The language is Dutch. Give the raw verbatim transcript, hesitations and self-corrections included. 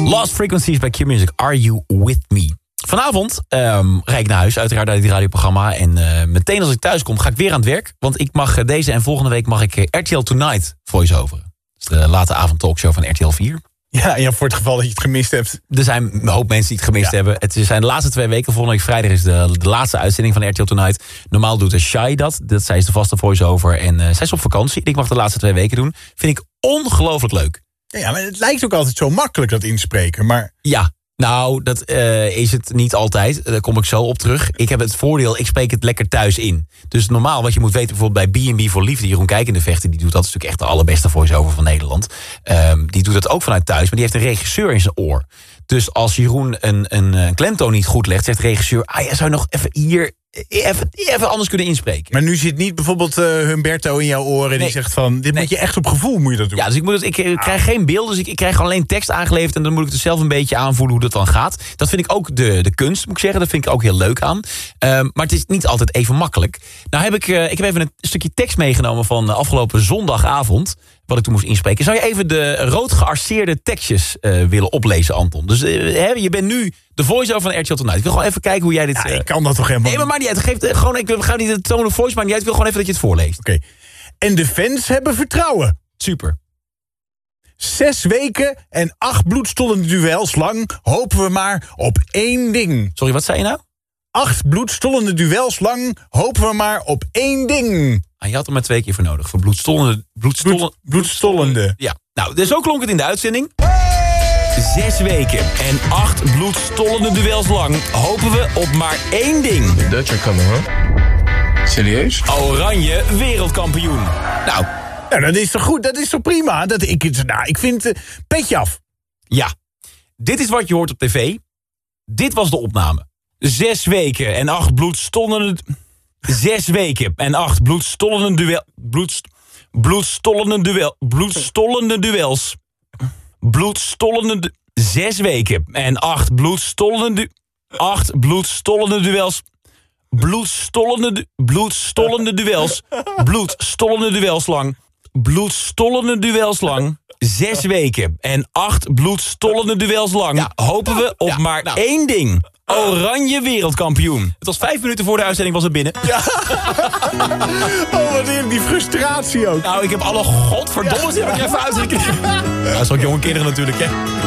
Lost Frequencies bij Q-Music. Are You With Me? Vanavond um, rijd ik naar huis, uiteraard uit dit radioprogramma. En uh, meteen als ik thuis kom, ga ik weer aan het werk. Want ik mag uh, deze en volgende week mag ik uh, R T L Tonight voice-overen. Dat is de late avond talkshow van R T L vier. Ja, en ja, voor het geval dat je het gemist hebt. Er zijn een hoop mensen die het gemist ja. hebben. Het zijn de laatste twee weken. Volgende week vrijdag is de, de laatste uitzending van R T L Tonight. Normaal doet de Shai dat. dat. Zij is de vaste voice-over. En uh, zij is op vakantie. Ik mag de laatste twee weken doen. Vind ik ongelooflijk leuk. Ja, maar het lijkt ook altijd zo makkelijk, dat inspreken. Maar... Ja, nou, dat uh, is het niet altijd. Daar kom ik zo op terug. Ik heb het voordeel, ik spreek het lekker thuis in. Dus normaal, wat je moet weten, bijvoorbeeld bij B en B voor Liefde, Jeroen Kijkendevechten, die doet dat, is natuurlijk echt de allerbeste voice-over van Nederland. Um, die doet dat ook vanuit thuis, maar die heeft een regisseur in zijn oor. Dus als Jeroen een, een, een klemtoon niet goed legt, zegt de regisseur, ah, jij zou nog even hier... Even, even anders kunnen inspreken. Maar nu zit niet bijvoorbeeld uh, Humberto in jouw oren... en nee. die zegt van, dit nee. moet je echt op gevoel moet je dat doen. Ja, dus ik, moet het, ik, ik krijg geen beeld, dus ik, ik krijg alleen tekst aangeleverd... en dan moet ik het zelf een beetje aanvoelen hoe dat dan gaat. Dat vind ik ook de, de kunst, moet ik zeggen. Dat vind ik ook heel leuk aan. Um, maar het is niet altijd even makkelijk. Nou heb ik, uh, ik heb even een stukje tekst meegenomen van afgelopen zondagavond... wat ik toen moest inspreken. Zou je even de rood gearseerde tekstjes uh, willen oplezen, Anton? Dus uh, hè, je bent nu de voice-over van R T L Tonight. Ik wil gewoon even kijken hoe jij dit... Ja, ik kan dat toch helemaal Nee, maar maakt niet uit. Geef, uh, gewoon, ik ga niet de tone of voice, maar niet uit. Ik wil gewoon even dat je het voorleest. Oké. Okay. En de fans hebben vertrouwen. Super. Zes weken en acht bloedstollende duels lang hopen we maar op één ding. Sorry, wat zei je nou? Acht bloedstollende duels lang hopen we maar op één ding. Ah, je had er maar twee keer voor nodig. Voor bloedstollende... bloedstollende, Bloed, bloedstollende. Ja, nou, dus zo klonk het in de uitzending. Zes weken en acht bloedstollende duels lang hopen we op maar één ding. The Dutch are coming, huh? Serieus? Oranje wereldkampioen. Nou, nou, dat is toch goed, dat is toch prima. Dat ik, nou, ik vind, uh, petje af. Ja, dit is wat je hoort op tv. Dit was de opname. Zes weken en acht bloedstollende... Zes weken en acht bloedstollende duel... Bloedst, bloedstollende duel... Bloedstollende duels... Bloedstollende... Du, zes weken en acht bloedstollende... Acht bloedstollende duels... Bloedstollende... Bloedstollende duels... Bloedstollende duels lang... Bloedstollende duels lang... Zes weken en acht bloedstollende duels lang... Ja. Hopen we op ja, maar nou. één ding... Oranje wereldkampioen. Het was vijf minuten voor de uitzending was het binnen. Ja. Oh, wat heerlijk, die frustratie ook. Nou, ik heb alle godverdomme ja. heb ik er even uitgekregen. Ja, dat is ook jonge kinderen natuurlijk, hè.